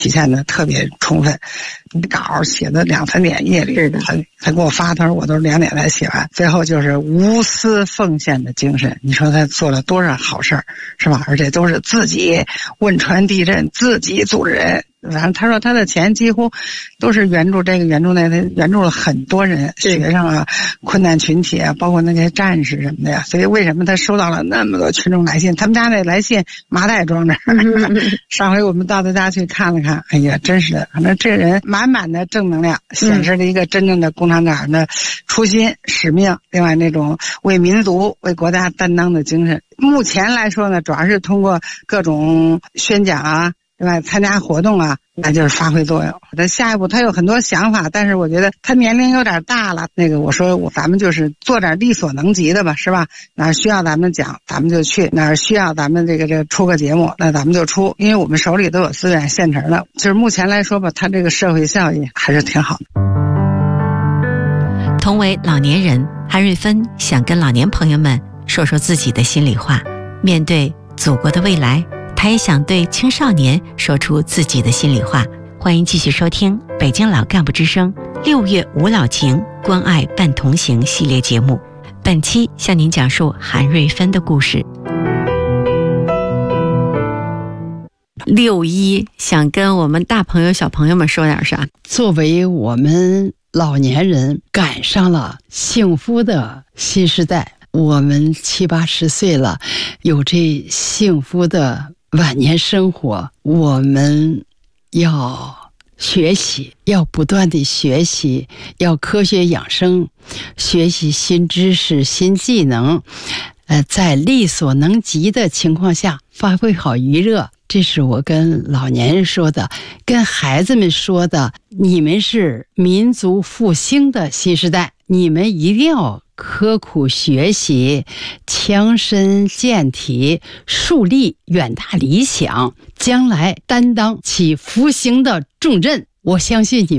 体现的特别充分。稿写的2、3点夜里，他给我发，他说我都是2点才写完。最后就是无私奉献的精神，你说他做了多少好事儿，是吧？而且都是自己汶川地震自己组织人。反正他说他的钱几乎都是援助这个援助那，他援助了很多人，学生啊、困难群体啊，包括那些战士什么的呀。所以为什么他收到了那么多群众来信？他们家那来信麻袋装着。上回我们到他家去看了看，哎呀，真是的，反正这人满满的正能量，显示了一个真正的共产党人的初心、使命，另外那种为民族、为国家担当的精神。目前来说呢，主要是通过各种宣讲啊，另外参加活动啊，那就是发挥作用。他下一步他有很多想法，但是我觉得他年龄有点大了。我说咱们就是做点力所能及的吧，是吧？哪儿需要咱们讲，咱们就去；哪儿需要咱们这个出个节目，那咱们就出。因为我们手里都有资源现成的。就是目前来说吧，他这个社会效益还是挺好的。 同为老年人，韩瑞芬想跟老年朋友们说说自己的心里话。面对祖国的未来，他也想对青少年说出自己的心里话。欢迎继续收听北京老干部之声6月五老情关爱伴同行系列节目。本期向您讲述韩瑞芬的故事。6·1想跟我们大朋友小朋友们说点啥？ 作为我们老年人赶上了幸福的新时代，我们70、80岁了，有这幸福的晚年生活，我们要学习，要不断的学习，要科学养生，学习新知识、新技能，在力所能及的情况下发挥好余热。这是我跟老年人说的，跟孩子们说的。你们是民族复兴的新时代，你们一定要刻苦学习，强身健体，树立远大理想，将来担当起复兴的重任。我相信你